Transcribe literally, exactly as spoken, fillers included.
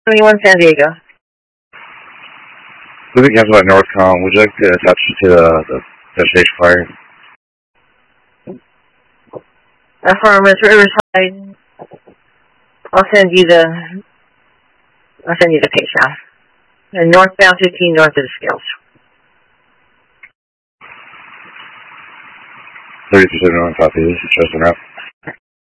twenty-one San Diego. This is Cancel at Northcom. Would you like to attach to the, the, the stage fire? Affirmative, Riverside. I'll send you the, I'll send you the page now. And northbound fifteen north of the scales. thirty percent on copy. This is Justin Rapp.